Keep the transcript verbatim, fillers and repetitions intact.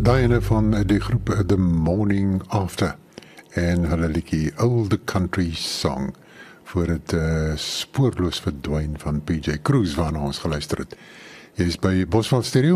Daai ene van die groep The Morning After en hulle liedjie Old Country Song voor het uh, spoorloos verdwyn van P J Cruz waarna ons geluister het. Jy is by Bosveld Stereo